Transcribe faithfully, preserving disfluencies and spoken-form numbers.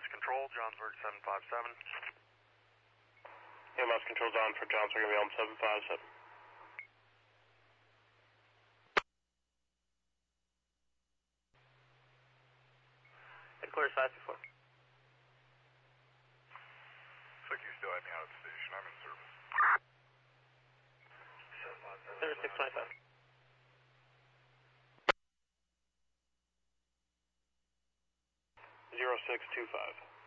Control, Johnsburg seven five seven. E M S Control's on for Johnsburg, going to be on seven five seven. Headquarters five two four. Looks like you still have me out of the station. I'm in service. Service six twenty-five. zero six two five.